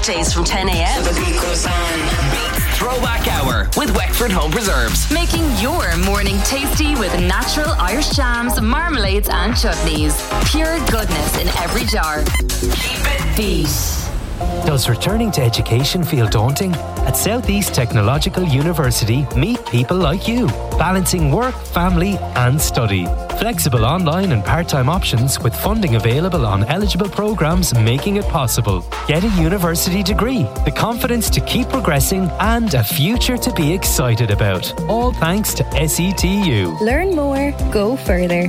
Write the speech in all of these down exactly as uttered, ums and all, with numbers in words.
weekdays from ten a.m. Beats Throwback Hour with Wexford Home Preserves. Making your morning tasty with natural Irish jams, marmalades and chutneys. Pure goodness in every jar. Keep it Beat. Does returning to education feel daunting? At South East Technological University, meet people like you, balancing work, family and study. Flexible online and part-time options with funding available on eligible programmes, making it possible. Get a university degree, the confidence to keep progressing and a future to be excited about. All thanks to S E T U. Learn more, go further.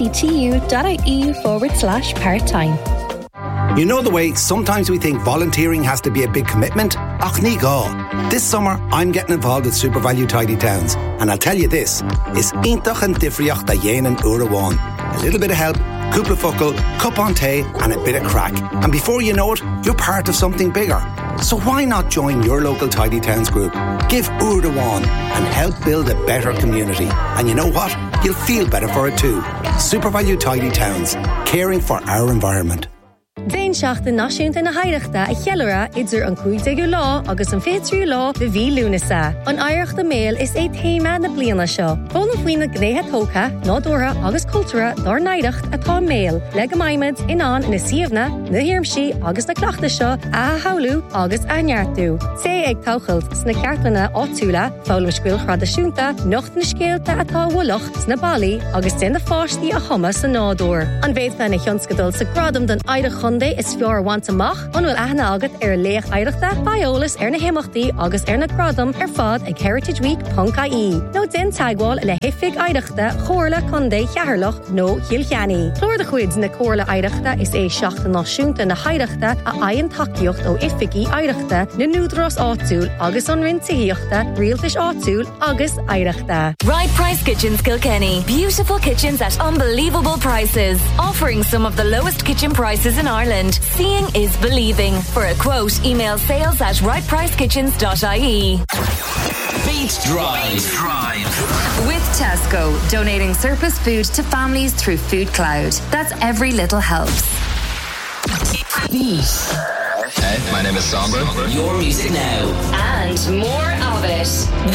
setu.ie forward slash part-time. You know the way sometimes we think volunteering has to be a big commitment? Ach ní gá. This summer I'm getting involved with Super Value Tidy Towns, and I'll tell you this, is iontach an difriocht da dhéanann uair amháin. A little bit of help, cúpla focal, cup on tea and a bit of crack. And before you know it, you're part of something bigger. So why not join your local Tidy Towns group? Give uair amháin and help build a better community. And you know what? You'll feel better for it too. Super Value Tidy Towns, caring for our environment. Déin seachta náisiúnta na haireachta a chealara idir an cúigdeagadh lá agus an féadriú lá de bhí lúnasa. An aireachta méal is é téime na bliana seo. Fóna faoina gnéthe tócha, nádúra agus cultúra dar naireacht atá méal. Le go maimid inán na siomhna, na hiarmsí agus na cleachta seo a haulú agus a neartú. Sé ag tochailt sna ceartlanna áitiúla, fálam scuil chradasúnta, nocht na scéalta atá bhualach sna bailí agus den na fáistí a chuma sa nádúr. An bhéadfa na thionscadal sa gradam den aireach Sunday is fear want amach, an bhfuil aithne agat ar léach aireachta, baeolas ar na himachtaí agus ar na gradam ar fad ag heritage week dot I E. No den tagháil le hifig aireachta, chorla condé chearlach nó hiilcheanní. Clór de chuid na chorla aireachta is é seachta náisiúnta na haireachta a aon takeíocht ó ifigí aireachta na núdras áitiúil agus an rintaíochta, rialtas áitiúil agus aireachta. Right Price Kitchens Kilkenny. Beautiful kitchens at unbelievable prices. Offering some of the lowest kitchen prices in Ireland. Seeing is believing. For a quote, email sales at right price kitchens dot I E. Beat Drive. Drive. With Tesco, donating surplus food to families through Food Cloud. That's every little helps. Beat. Hey, my name is Sombra. Your music now. And more of it.